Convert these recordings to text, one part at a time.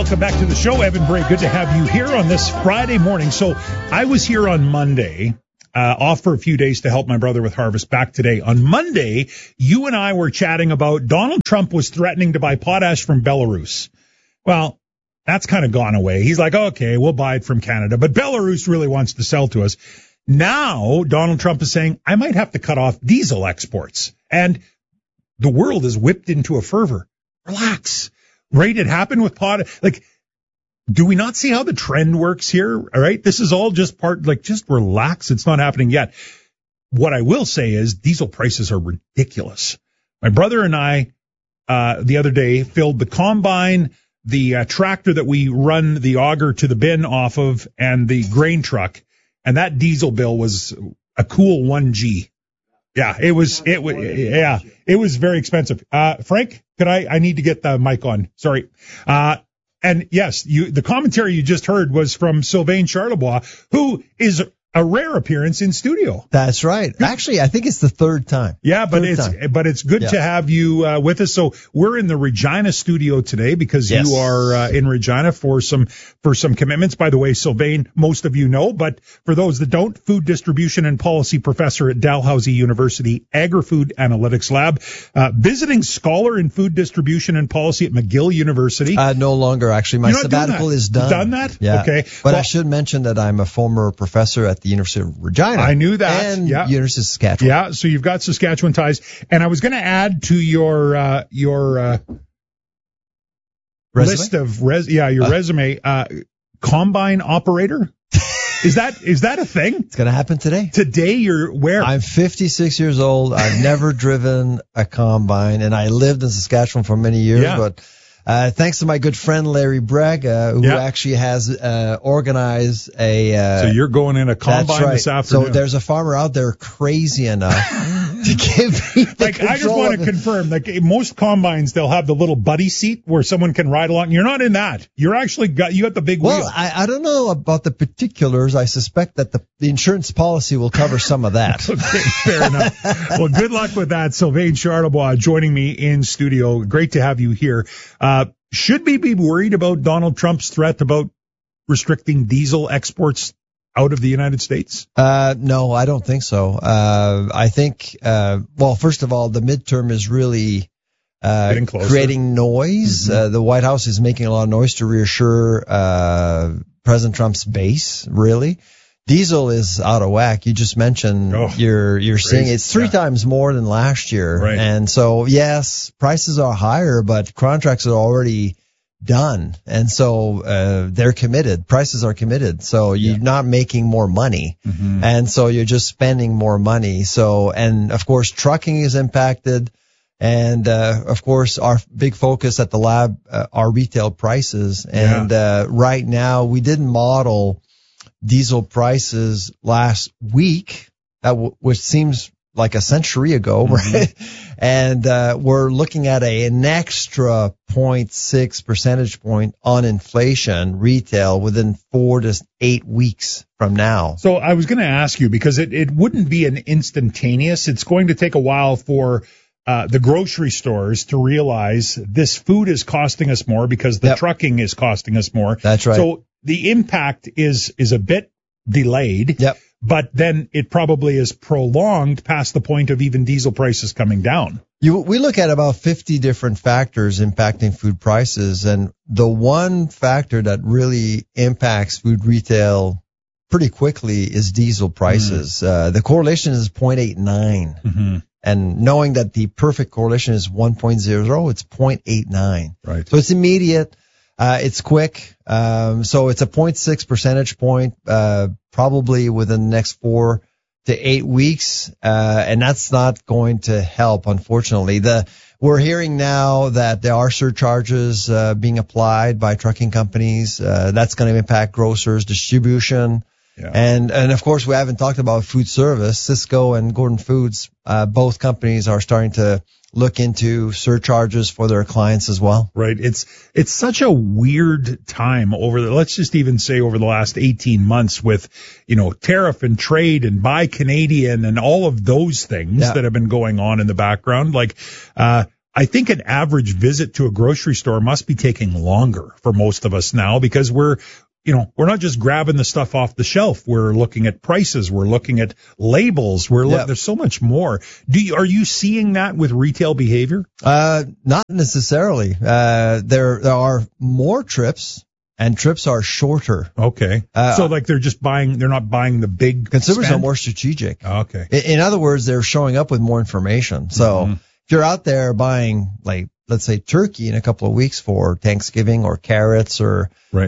Welcome back to the show, Evan Bray. Good to have you here on this Friday morning. So I was here on Monday, off for a few days to help my brother with harvest. Back today. On Monday, you and I were chatting about Donald Trump was threatening to buy potash from Belarus. Well, that's kind of gone away. He's like, okay, we'll buy it from Canada, but Belarus really wants to sell to us. Now, Donald Trump is saying, I might have to cut off diesel exports. And the world is whipped into a fervor. Relax. Right? It happened with potash. Like, do we not see how the trend works here? All right. This is all just just relax. It's not happening yet. What I will say is diesel prices are ridiculous. My brother and I, the other day filled the combine, the tractor that we run the auger to the bin off of, and the grain truck. And that diesel bill was a cool 1G. Yeah, it was very expensive. Frank, I need to get the mic on. Sorry. And yes, the commentary you just heard was from Sylvain Charlebois, who is a rare appearance in studio. That's right. Actually, I think it's the third time. Yeah, but it's good to have you with us. So we're in the Regina studio today because you are in Regina for some commitments. By the way, Sylvain, most of you know, but for those that don't, food distribution and policy professor at Dalhousie University Agri-Food Analytics Lab, visiting scholar in food distribution and policy at McGill University. No longer, actually. My sabbatical is done. Done that? Yeah. Okay. But I should mention that I'm a former professor at the University of Regina. I knew that. And University of Saskatchewan. Yeah, so you've got Saskatchewan ties. And I was going to add to your list of resume, combine operator. Is that a thing? It's going to happen today. Today, you're where? I'm 56 years old. I've never driven a combine, and I lived in Saskatchewan for many years, but thanks to my good friend Larry Bragg, who actually has organized a. So you're going in a combine this afternoon. So there's a farmer out there crazy enough to give me the I just want to confirm, most combines, they'll have the little buddy seat where someone can ride along. You're not in that. You're actually got the big wheel. Well, I don't know about the particulars. I suspect that the insurance policy will cover some of that. Okay, fair enough. Well, good luck with that. Sylvain Charlebois joining me in studio. Great to have you here. Should we be worried about Donald Trump's threat about restricting diesel exports out of the United States? No, I don't think so. I think, first of all, the midterm is really creating noise. The White House is making a lot of noise to reassure President Trump's base, really. Diesel is out of whack. You just mentioned you're seeing it's three times more than last year. Right. And so, yes, prices are higher, but contracts are already done. And so they're committed. Prices are committed. So you're not making more money. Mm-hmm. And so you're just spending more money. So, and of course, trucking is impacted. And, of course, our big focus at the lab are retail prices. And right now, we didn't model diesel prices last week, which seems like a century ago, right? And we're looking at an extra 0.6 percentage point on inflation retail within 4 to 8 weeks from now. So I was going to ask you, because it wouldn't be an instantaneous. It's going to take a while for the grocery stores to realize this food is costing us more because the trucking is costing us more. That's right. So the impact is a bit delayed. Yep. But then it probably is prolonged past the point of even diesel prices coming down. We look at about 50 different factors impacting food prices, and the one factor that really impacts food retail pretty quickly is diesel prices. The correlation is 0.89. Mm-hmm. And knowing that the perfect correlation is 1.00, it's 0.89. Right. So it's immediate. It's quick. So it's a 0.6 percentage point, probably within the next 4 to 8 weeks. And that's not going to help, unfortunately. We're hearing now that there are surcharges, being applied by trucking companies. That's going to impact grocers, distribution. Yeah. And of course, we haven't talked about food service. Sysco and Gordon Foods, both companies are starting to look into surcharges for their clients as well. Right. It's such a weird time let's just even say over the last 18 months with, tariff and trade and buy Canadian and all of those things that have been going on in the background. I think an average visit to a grocery store must be taking longer for most of us now because we're not just grabbing the stuff off the shelf. We're looking at prices. We're looking at labels. There's so much more. Are you seeing that with retail behavior? Not necessarily. There are more trips. And trips are shorter. Okay. So like they're not buying the big consumers spend? are more strategic. Okay. In other words, they're showing up with more information. So if you're out there buying, like, let's say turkey in a couple of weeks for Thanksgiving or carrots or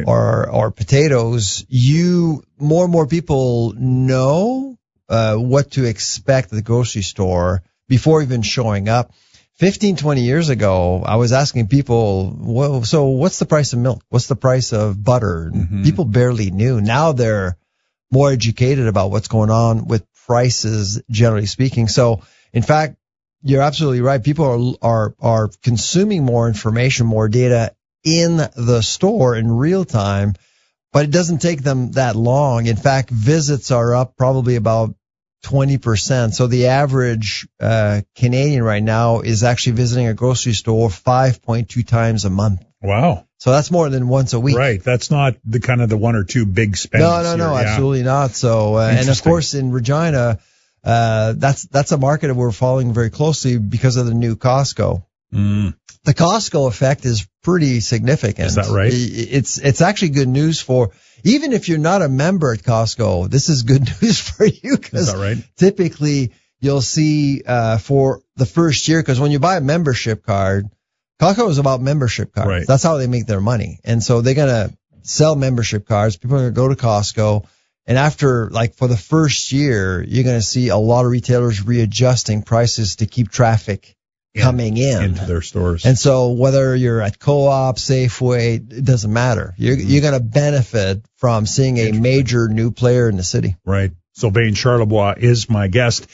potatoes, more and more people know, what to expect at the grocery store before even showing up. 15, 20 years ago, I was asking people, well, so what's the price of milk? What's the price of butter? People barely knew. Now they're more educated about what's going on with prices, generally speaking. So, in fact, you're absolutely right. People are consuming more information, more data in the store in real time, but it doesn't take them that long. In fact, visits are up probably about 20%. So the average Canadian right now is actually visiting a grocery store 5.2 times a month. Wow. So that's more than once a week. Right. That's not the kind of the one or two big spends. No, absolutely not. So, and of course in Regina, that's a market that we're following very closely because of the new Costco. The Costco effect is pretty significant. Is that right? It's actually good news for, even if you're not a member at Costco, this is good news for you because typically you'll see for the first year, because when you buy a membership card, Costco is about membership cards. Right. That's how they make their money. And so they're going to sell membership cards. People are going to go to Costco. And after, like, for the first year, you're going to see a lot of retailers readjusting prices to keep traffic coming into their stores. And so whether you're at Co-op, Safeway, it doesn't matter. You're going to benefit from seeing a major new player in the city. Right. Sylvain Charlebois is my guest.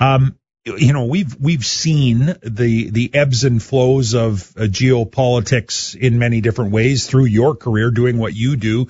We've seen the ebbs and flows of geopolitics in many different ways through your career doing what you do.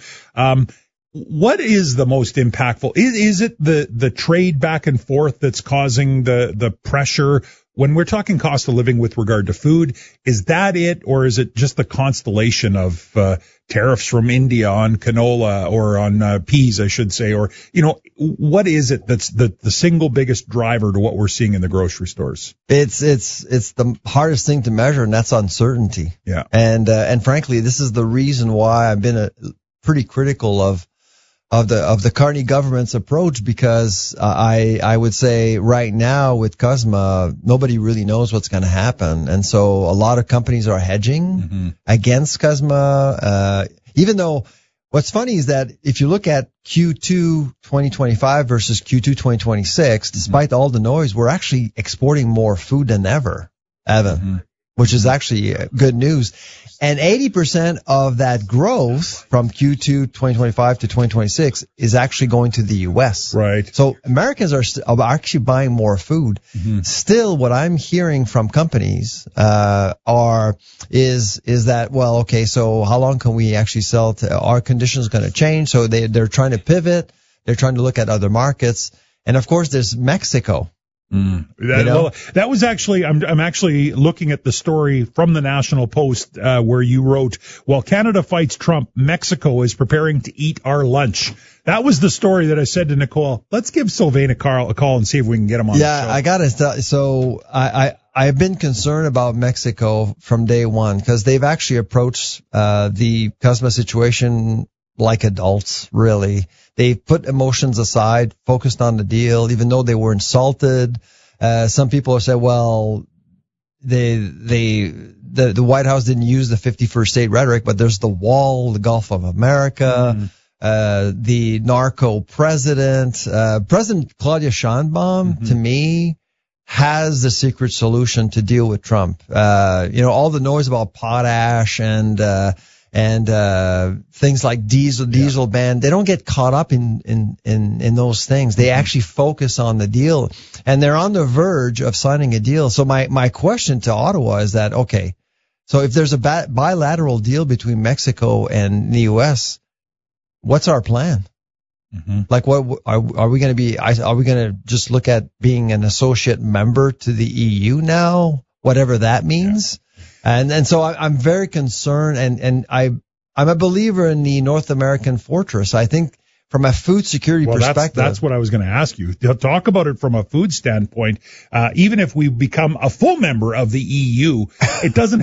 What is the most impactful? Is it the trade back and forth that's causing the pressure? When we're talking cost of living with regard to food, is that it, or is it just the constellation of tariffs from India on canola or on peas, I should say, or what is it that's the single biggest driver to what we're seeing in the grocery stores? It's the hardest thing to measure, and that's uncertainty. Yeah. And frankly, this is the reason why I've been pretty critical of the Carney government's approach, because I would say right now with CUSMA, nobody really knows what's going to happen. And so a lot of companies are hedging against CUSMA, even though what's funny is that if you look at Q2 2025 versus Q2 2026, despite all the noise, we're actually exporting more food than ever, Evan, which is actually good news. And 80% of that growth from Q2 2025 to 2026 is actually going to the U.S. Right. So Americans are actually buying more food. Still, what I'm hearing from companies is that, well, okay, so how long can we actually sell to? Our conditions going to change? So they're trying to pivot. They're trying to look at other markets. And of course, there's Mexico. That was actually, I'm actually looking at the story from the National Post, where you wrote, while Canada fights Trump, Mexico is preparing to eat our lunch. That was the story that I said to Nicole, let's give Sylvain a call and see if we can get him on the show. I gotta so I've been concerned about Mexico from day one, because they've actually approached, the CUSMA situation like adults, really. They put emotions aside, focused on the deal, even though they were insulted. Some people have said, well, the White House didn't use the 51st state rhetoric, but there's the wall, the Gulf of America, the narco president, President Claudia Sheinbaum, to me, has the secret solution to deal with Trump. All the noise about potash and things like diesel ban, they don't get caught up in those things. They actually focus on the deal, and they're on the verge of signing a deal. So my question to Ottawa is that, okay, so if there's a bilateral deal between Mexico and the U.S., what's our plan? Like, what are we going to be? Are we going to just look at being an associate member to the EU now? whatever that means. Yeah. And so I'm very concerned, and I'm a believer in the North American fortress. I think from a food security perspective. That's what I was going to ask you. Talk about it from a food standpoint. Even if we become a full member of the EU, it doesn't